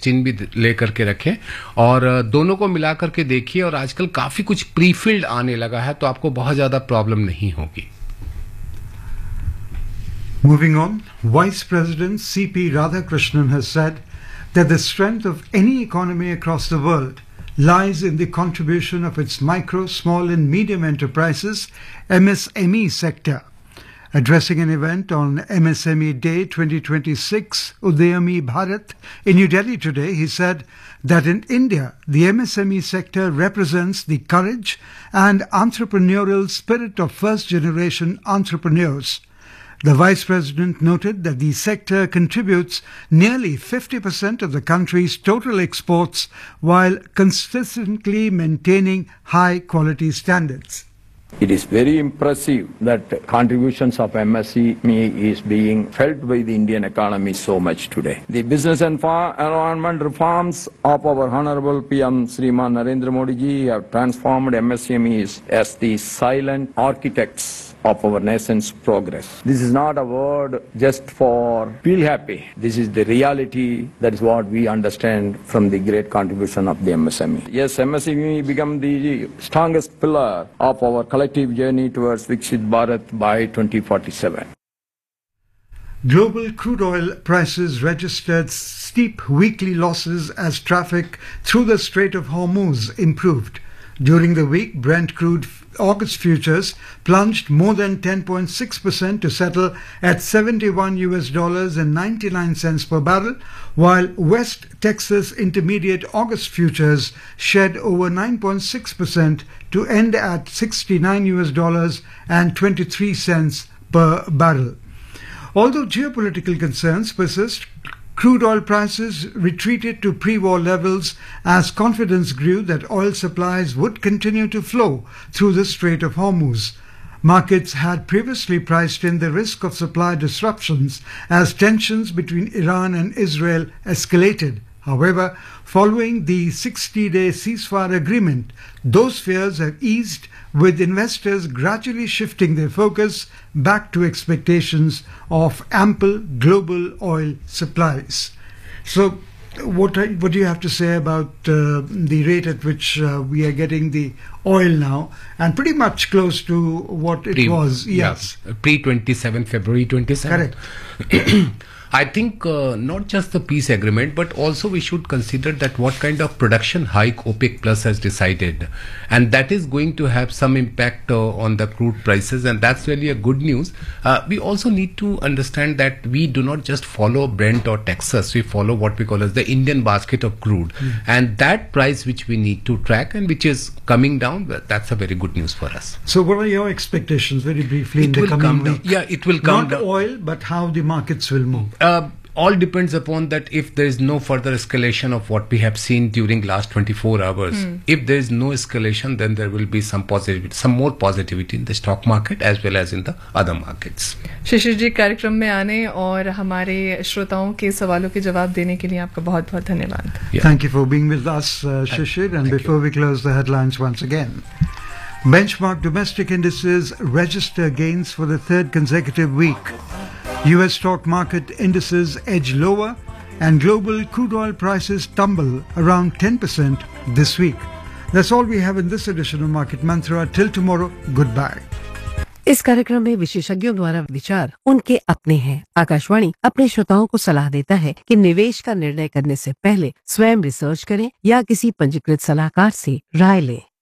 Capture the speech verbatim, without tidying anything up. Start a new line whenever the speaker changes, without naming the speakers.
चिन्ह भी ले करके रखें और दोनों को मिला करके देखिए। और आजकल काफी कुछ प्रीफिल्ड आने लगा है, तो आपको बहुत ज्यादा प्रॉब्लम नहीं होगी।
Moving on, Vice President C P Radhakrishnan has said that the strength of any economy across the world lies in the contribution of its micro, small and medium enterprises M S M E sector. Addressing an event on M S M E Day twenty twenty-six, Udayami Bharat, in New Delhi today, he said that in India, the M S M E sector represents the courage and entrepreneurial spirit of first-generation entrepreneurs. The Vice President noted that the sector contributes nearly fifty percent of the country's total exports while consistently maintaining high-quality standards.
It is very impressive that contributions of M S M E is being felt by the Indian economy so much today. The business and environment reforms of our Honorable P M Shriman Narendra Modi ji have transformed M S M Es as the silent architects of our nation's progress. This is not a word just for feel happy. This is the reality. That is what we understand from the great contribution of the M S M E. Yes, M S M E become the strongest pillar of our collective journey towards Viksit Bharat by twenty forty-seven.
Global crude oil prices registered steep weekly losses as traffic through the Strait of Hormuz improved. During the week, Brent crude August futures plunged more than ten point six percent to settle at seventy-one U S dollars and ninety-nine cents per barrel, while West Texas Intermediate August futures shed over nine point six percent to end at sixty-nine U S dollars and twenty-three cents per barrel. Although geopolitical concerns persist, crude oil prices retreated to pre-war levels as confidence grew that oil supplies would continue to flow through the Strait of Hormuz. Markets had previously priced in the risk of supply disruptions as tensions between Iran and Israel escalated. However, following the sixty-day ceasefire agreement, those fears have eased, with investors gradually shifting their focus back to expectations of ample global oil supplies. So, what, are, what do you have to say about uh, the rate at which uh, we are getting the oil now, and pretty much close to what it pre, was? Yes,
yeah, pre twenty-seven, February twenty-seventh.
Correct.
I think uh, not just the peace agreement, but also we should consider that what kind of production hike OPEC Plus has decided, and that is going to have some impact uh, on the crude prices, and that's really a good news. Uh, we also need to understand that we do not just follow Brent or Texas, we follow what we call as the Indian basket of crude, mm. and that price which we need to track and which is coming down, that's a very good news for us.
So what are your expectations, very briefly, in
it
the
will
coming
come
week?
Down. Yeah, it will come
Not
down.
oil, but how the markets will move.
Uh, all depends upon that if there is no further escalation of what we have seen during last twenty-four hours. Mm. If there is no escalation, then there will be some positivity, some more positivity in the stock market as well as in the other markets.
शिशिर जी, कार्यक्रम में आने और हमारे श्रोताओं के सवालों के जवाब देने के लिए आपका बहुत बहुत धन्यवाद.
Yeah. Thank you for being with us, uh, Shishir. And
Thank
before
you.
we close the headlines once again, benchmark domestic indices register gains for the third consecutive week. U S stock market indices edge lower and global crude oil prices tumble around ten percent this week. That's all we have in this edition of Market Mantra. Till tomorrow, goodbye.
इस कार्यक्रम में विशेषज्ञों द्वारा विचार उनके अपने हैं। आकाशवाणी अपने श्रोताओं को सलाह देता है कि निवेश का निर्णय करने से पहले स्वयं रिसर्च करें या किसी पंजीकृत सलाहकार से राय लें।